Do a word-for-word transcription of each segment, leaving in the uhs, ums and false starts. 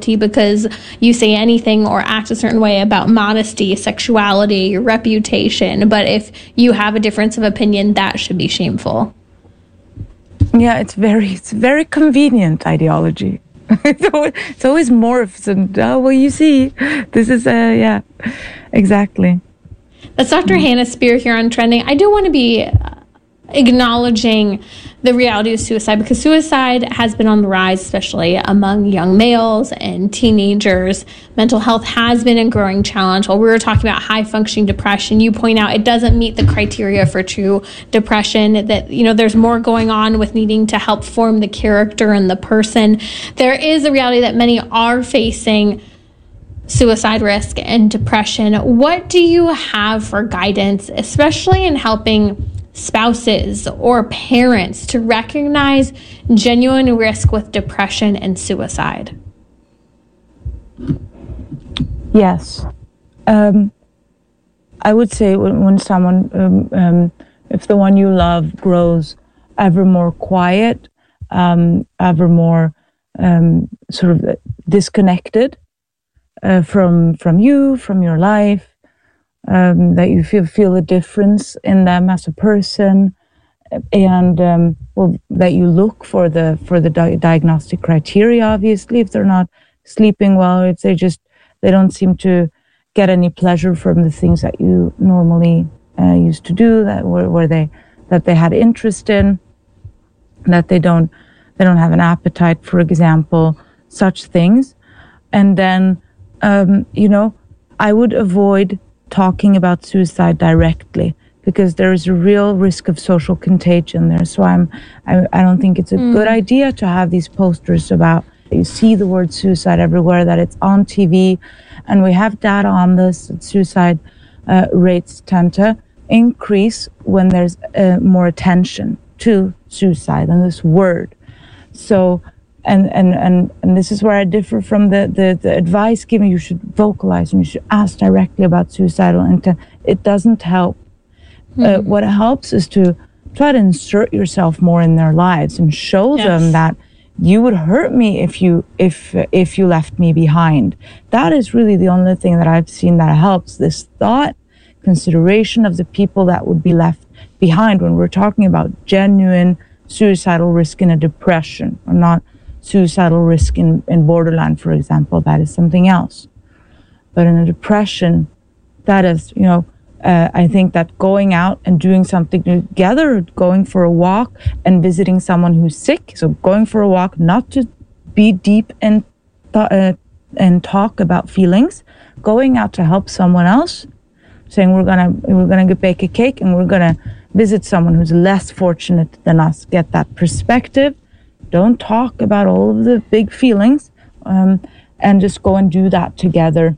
guilty because you say anything or act a certain way about modesty, sexuality, your reputation. But if you have a difference of opinion, that should be shameful. Yeah, it's very, it's very convenient ideology. it's, always, it's always morphs and, oh, well, you see, this is, uh, yeah, exactly. That's Doctor Mm-hmm. Hannah Spear here on Trending. I do want to be acknowledging the reality of suicide, because suicide has been on the rise, especially among young males and teenagers. Mental health has been a growing challenge. While we were talking about high functioning depression, you point out it doesn't meet the criteria for true depression, that, you know, there's more going on with needing to help form the character and the person. There is a reality that many are facing suicide risk and depression. What do you have for guidance, especially in helping spouses or parents to recognize genuine risk with depression and suicide? Yes. Um, I would say when, when someone, um, um, if the one you love grows ever more quiet, um, ever more um, sort of disconnected uh, from from you, from your life, Um, that you feel feel a difference in them as a person, and um, well, that you look for the for the di- diagnostic criteria. Obviously, if they're not sleeping well, if they just they don't seem to get any pleasure from the things that you normally uh, used to do, that were where they that they had interest in, that they don't they don't have an appetite, for example, such things, and then um, you know, I would avoid talking about suicide directly, because there is a real risk of social contagion there. So I'm, I, I don't think it's a mm. good idea to have these posters about, you see the word suicide everywhere, that it's on T V, and we have data on this, that suicide uh, rates tend to increase when there's uh, more attention to suicide and this word. So, and, and, and, and this is where I differ from the, the, the advice given. You should vocalize and you should ask directly about suicidal intent. It doesn't help. Mm-hmm. Uh, what helps is to try to insert yourself more in their lives and show yes. them that you would hurt me if you if if you left me behind. That is really the only thing that I've seen that helps. This thought, consideration of the people that would be left behind when we're talking about genuine suicidal risk in a depression, or not suicidal risk in, in borderline, for example. That is something else. But in a depression, that is, you know, uh, I think that going out and doing something together, going for a walk and visiting someone who's sick, so going for a walk, not to be deep and, th- uh, and talk about feelings, going out to help someone else, saying we're gonna we're gonna bake a cake and we're gonna visit someone who's less fortunate than us, get that perspective. Don't talk about all of the big feelings, um, and just go and do that together.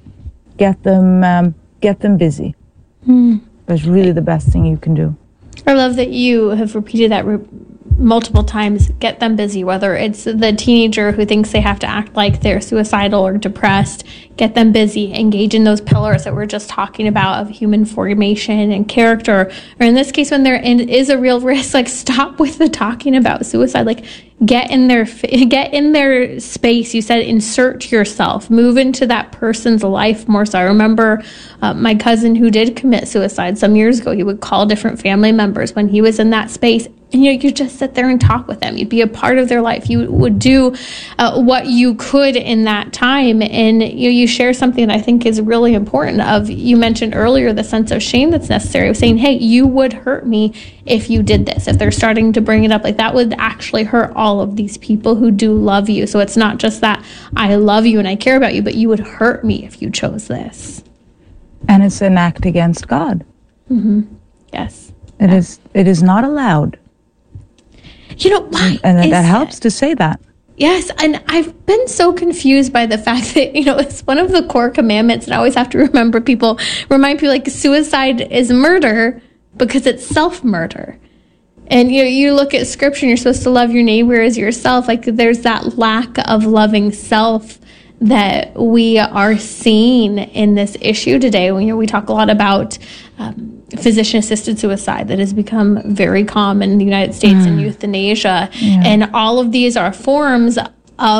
Get them, um, get them busy. Mm. That's really the best thing you can do. I love that you have repeated that re- multiple times. Get them busy, whether it's the teenager who thinks they have to act like they're suicidal or depressed. Get them busy. Engage in those pillars that we're just talking about of human formation and character. Or in this case, when there is a real risk, like stop with the talking about suicide. Like get in their get in their space. You said insert yourself. Move into that person's life more. So I remember uh, my cousin who did commit suicide some years ago. He would call different family members when he was in that space. And you know, you just sit there and talk with them. You'd be a part of their life. You would do uh, what you could in that time. And you know, you share something that I think is really important. Of you mentioned earlier the sense of shame that's necessary. Of saying, hey, you would hurt me if you did this. If they're starting to bring it up, like that would actually hurt all of these people who do love you. So it's not just that I love you and I care about you, but you would hurt me if you chose this. And it's an act against God. Mm-hmm. Yes. It yeah. is. It is not allowed. You know, why and, and that helps to say that. Yes, and I've been so confused by the fact that, you know, it's one of the core commandments, and I always have to remember people, remind people, like, suicide is murder because it's self-murder. And, you know, you look at scripture and you're supposed to love your neighbor as yourself. Like, there's that lack of loving self that we are seeing in this issue today. You know, we talk a lot about um, physician-assisted suicide that has become very common in the United States, mm. and euthanasia. Yeah. And all of these are forms of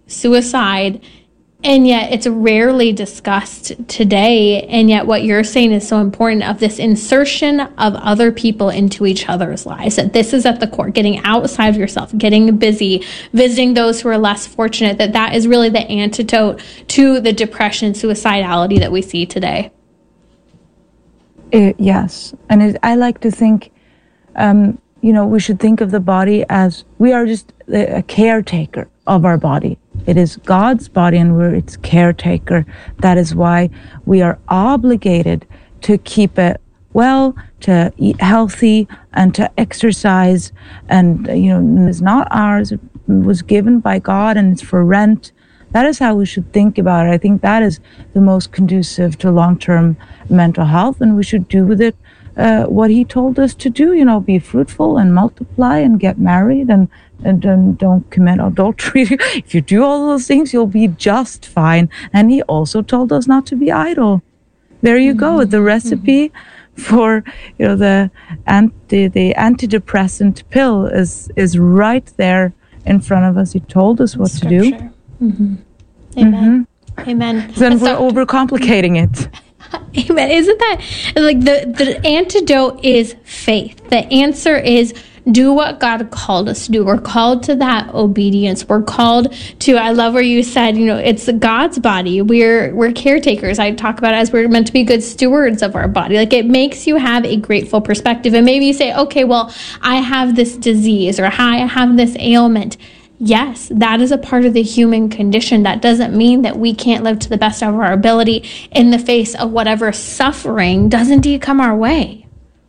suicide, and yet it's rarely discussed today. And yet what you're saying is so important, of this insertion of other people into each other's lives, that this is at the core, getting outside of yourself, getting busy, visiting those who are less fortunate, that that is really the antidote to the depression, suicidality that we see today. Uh, yes. And it, I like to think, um, you know, we should think of the body as we are just a, a caretaker of our body. It is God's body and we're its caretaker. That is why we are obligated to keep it well, to eat healthy and to exercise. And, you know, it's not ours. It was given by God and it's for rent. That is how we should think about it. I think that is the most conducive to long-term mental health, and we should do with it uh, what he told us to do, you know, be fruitful and multiply and get married and, and, and don't commit adultery. If you do all those things, you'll be just fine. And he also told us not to be idle. There you mm-hmm. go, the recipe mm-hmm. for, you know, the anti the antidepressant pill is is right there in front of us. He told us what Scripture. to do. Mm-hmm. Amen. Mm-hmm. Amen. Then we're overcomplicating it. Amen. Isn't that like the, the antidote is faith? The answer is do what God called us to do. We're called to that obedience. We're called to, I love where you said, you know, it's God's body. We're we're caretakers. I talk about it as we're meant to be good stewards of our body. Like, it makes you have a grateful perspective. And maybe you say, okay, well, I have this disease or I have this ailment. Yes, that is a part of the human condition. That doesn't mean that we can't live to the best of our ability in the face of whatever suffering does indeed come our way.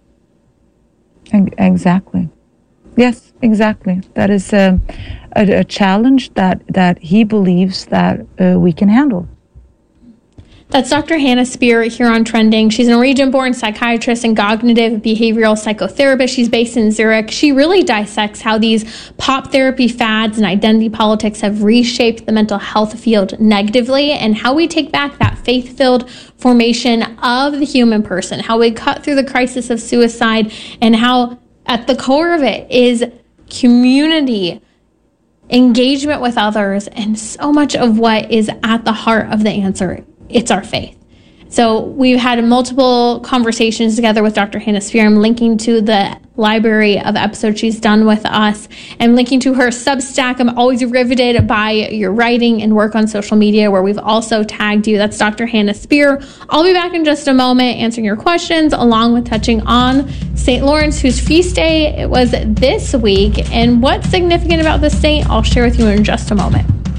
Exactly. Yes, exactly. That is a, a, a challenge that, that he believes that uh, we can handle. That's Doctor Hannah Spear here on Trending. She's a Norwegian-born psychiatrist and cognitive behavioral psychotherapist. She's based in Zurich. She really dissects how these pop therapy fads and identity politics have reshaped the mental health field negatively, and how we take back that faith-filled formation of the human person, how we cut through the crisis of suicide, and how at the core of it is community, engagement with others, and so much of what is at the heart of the answer. It's our faith. So we've had multiple conversations together with Doctor Hannah Spear. I'm linking to the library of episodes she's done with us. I'm linking to her Substack. I'm always riveted by your writing and work on social media, where we've also tagged you. That's Doctor Hannah Spear. I'll be back in just a moment answering your questions, along with touching on Saint Lawrence, whose feast day it was this week. And what's significant about this saint, I'll share with you in just a moment.